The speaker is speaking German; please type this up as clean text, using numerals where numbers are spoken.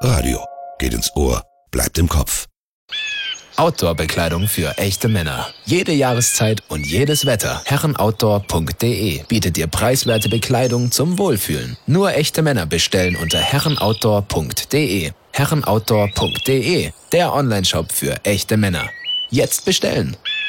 Radio. Geht ins Ohr, bleibt im Kopf. Outdoor-Bekleidung für echte Männer. Jede Jahreszeit und jedes Wetter. herrenoutdoor.de bietet dir preiswerte Bekleidung zum Wohlfühlen. Nur echte Männer bestellen unter herrenoutdoor.de. herrenoutdoor.de, der Onlineshop für echte Männer. Jetzt bestellen!